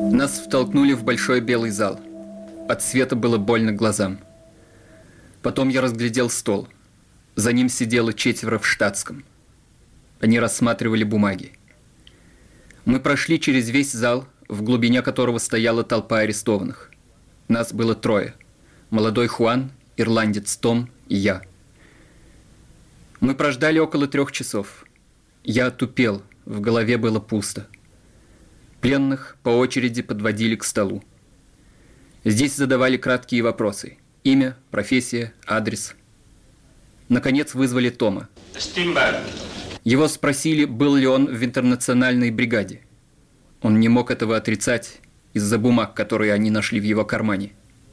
Нас втолкнули в большой белый зал. От света было больно глазам. Потом я разглядел стол. За ним сидело 4 в штатском. Они рассматривали бумаги. Мы прошли через весь зал, в глубине которого стояла толпа арестованных. Нас было 3. Молодой Хуан, ирландец Том и я. Мы прождали около 3 часов. Я отупел, в голове было пусто. Пленных по очереди подводили к столу. Здесь задавали краткие вопросы. Имя, профессия, адрес. Наконец вызвали Тома. Его спросили, был ли он в интернациональной бригаде. Он не мог этого отрицать из-за бумаг, которые они нашли в его кармане.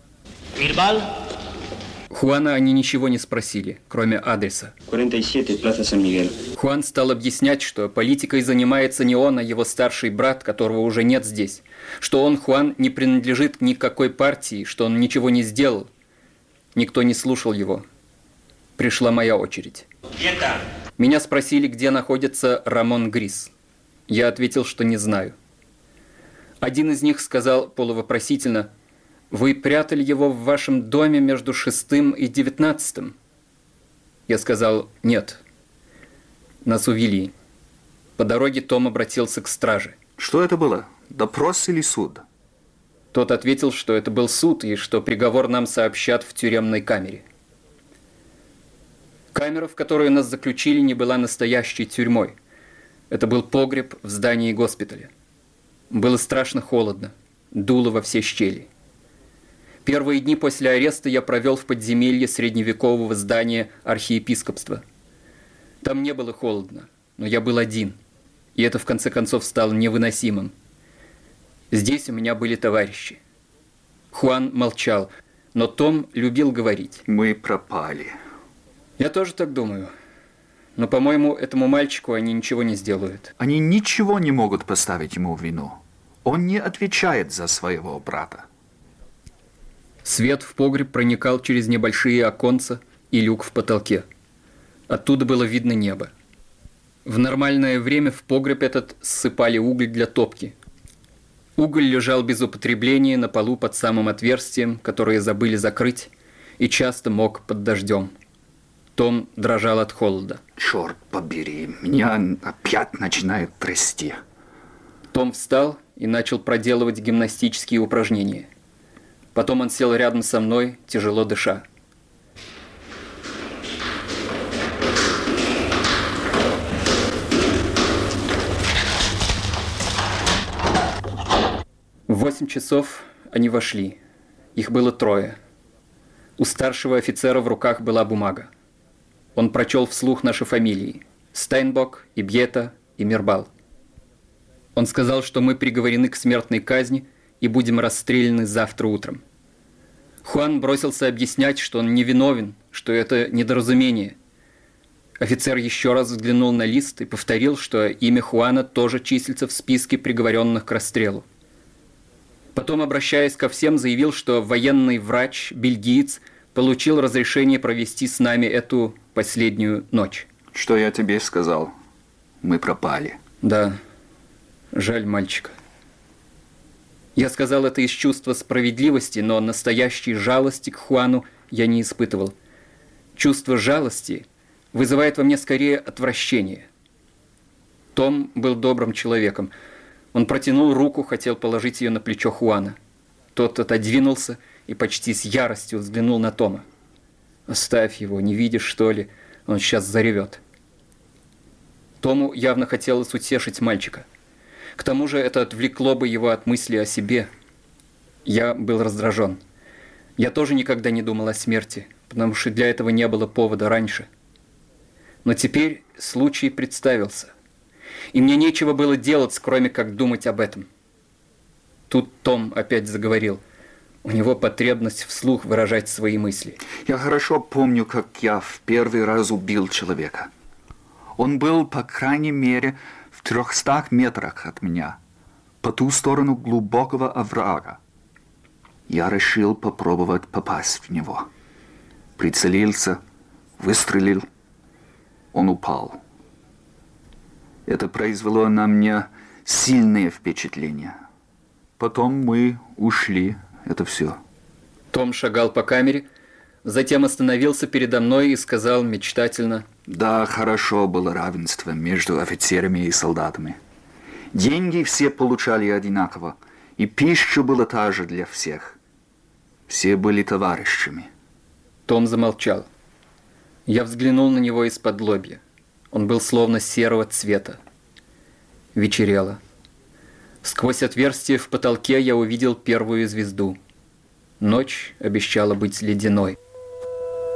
Хуана они ничего не спросили, кроме адреса. 47, Plaza San Miguel. Хуан стал объяснять, что политикой занимается не он, а его старший брат, которого уже нет здесь. Что он, Хуан, не принадлежит ни к какой партии, что он ничего не сделал. Никто не слушал его. Пришла моя очередь. Меня спросили, где находится Рамон Грис. Я ответил, что не знаю. Один из них сказал полувопросительно: «Вы прятали его в вашем доме между 6 и 19?» Я сказал: «Нет». Нас увели. По дороге Том обратился к страже. Что это было? Допрос или суд? Тот ответил, что это был суд и что приговор нам сообщат в тюремной камере. Камера, в которую нас заключили, не была настоящей тюрьмой. Это был погреб в здании госпиталя. Было страшно холодно, дуло во все щели. Первые дни после ареста я провел в подземелье средневекового здания архиепископства. Там не было холодно, но я был один, и это в конце концов стало невыносимым. Здесь у меня были товарищи. Хуан молчал, но Том любил говорить. Мы пропали. Я тоже так думаю. Но, по-моему, этому мальчику они ничего не сделают. Они ничего не могут поставить ему в вину. Он не отвечает за своего брата. Свет в погреб проникал через небольшие оконца и люк в потолке. Оттуда было видно небо. В нормальное время в погреб этот ссыпали уголь для топки. Уголь лежал без употребления на полу под самым отверстием, которое забыли закрыть, и часто мок под дождем. Том дрожал от холода. Черт побери, меня опять начинает трясти. Том встал и начал проделывать гимнастические упражнения. Потом он сел рядом со мной, тяжело дыша. В 8 часов они вошли. Их было 3. У старшего офицера в руках была бумага. Он прочел вслух наши фамилии: Стайнбок, Ибьета и Мирбал. Он сказал, что мы приговорены к смертной казни и будем расстреляны завтра утром. Хуан бросился объяснять, что он невиновен, что это недоразумение. Офицер еще раз взглянул на лист и повторил, что имя Хуана тоже числится в списке приговоренных к расстрелу. Потом, обращаясь ко всем, заявил, что военный врач, бельгиец, получил разрешение провести с нами эту последнюю ночь. Что я тебе сказал? Мы пропали. Да, жаль мальчика. Я сказал это из чувства справедливости, но настоящей жалости к Хуану я не испытывал. Чувство жалости вызывает во мне скорее отвращение. Том был добрым человеком. Он протянул руку, хотел положить ее на плечо Хуана. Тот отодвинулся и почти с яростью взглянул на Тома. «Оставь его, не видишь, что ли? Он сейчас заревет». Тому явно хотелось утешить мальчика. К тому же это отвлекло бы его от мысли о себе. Я был раздражен. Я тоже никогда не думал о смерти, потому что для этого не было повода раньше. Но теперь случай представился. И мне нечего было делать, кроме как думать об этом. Тут Том опять заговорил. У него потребность вслух выражать свои мысли. Я хорошо помню, как я в первый раз убил человека. Он был, по крайней мере, в 300 метрах от меня, по ту сторону глубокого оврага. Я решил попробовать попасть в него. Прицелился, выстрелил. Он упал. Это произвело на меня сильное впечатление. потом мы ушли. Это все. Том шагал по камере, затем остановился передо мной и сказал мечтательно: Да, хорошо было равенство между офицерами и солдатами. Деньги все получали одинаково, и пища была та же для всех. Все были товарищами. Том замолчал. Я взглянул на него из-под лобья. Он был словно серого цвета. Вечерело. Сквозь отверстие в потолке я увидел первую звезду. Ночь обещала быть ледяной.